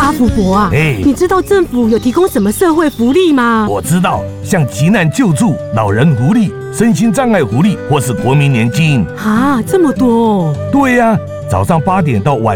阿福伯啊，你知道政府有提供什么社会福利吗？ 我知道，像急难救助、老人福利、身心障碍福利，或是国民年金。 啊，这么多哦！ 对呀，早上8点到晚